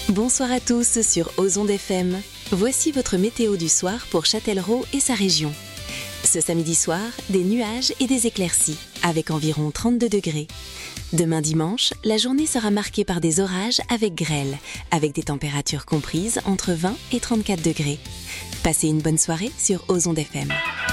Bonsoir à tous sur Ozonde FM. Voici votre météo du soir pour Châtellerault et sa région. Ce samedi soir, des nuages et des éclaircies, avec environ 32 degrés. Demain dimanche, la journée sera marquée par des orages avec grêle, avec des températures comprises entre 20 et 34 degrés. Passez une bonne soirée sur Ozonde FM.